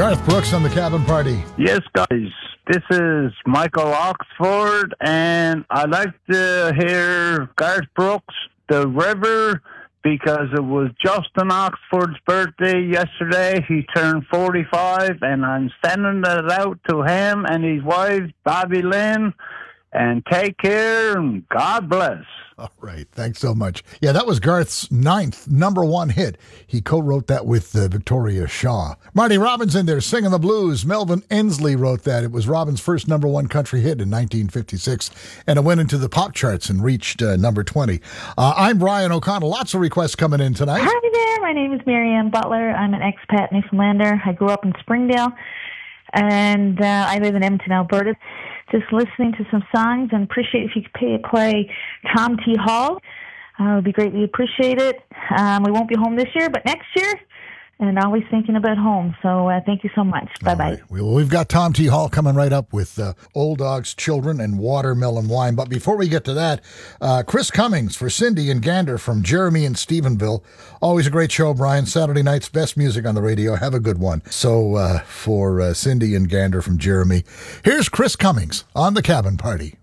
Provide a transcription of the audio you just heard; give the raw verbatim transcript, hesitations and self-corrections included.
Garth Brooks on the Cabin Party. Yes, guys. This is Michael Oxford, and I'd like to hear Garth Brooks, The River, because it was Justin Oxford's birthday yesterday. He turned forty-five, and I'm sending it out to him and his wife, Bobby Lynn. And take care, and God bless. All right. Thanks so much. Yeah, that was Garth's ninth number one hit. He co-wrote that with uh, Victoria Shaw. Marty Robbins in there singing the blues. Melvin Ensley wrote that. It was Robbins' first number one country hit in nineteen fifty-six, and it went into the pop charts and reached uh, number twenty. Uh, I'm Brian O'Connell. Lots of requests coming in tonight. Hi there. My name is Marianne Butler. I'm an expat Newfoundlander. I grew up in Springdale, and uh, I live in Edmonton, Alberta. Just listening to some songs, and appreciate if you could pay, play Tom T. Hall. Uh, it would be greatly appreciated. Um, we won't be home this year, but next year, and always thinking about home. So uh, thank you so much. Bye-bye. Right. Well, we've got Tom T. Hall coming right up with uh, Old Dog's Children and Watermelon Wine. But before we get to that, uh, Chris Cummings for Cindy and Gander from Jeremy and Stephenville. Always a great show, Brian. Saturday night's best music on the radio. Have a good one. So uh, for uh, Cindy and Gander from Jeremy, here's Chris Cummings on the Cabin Party.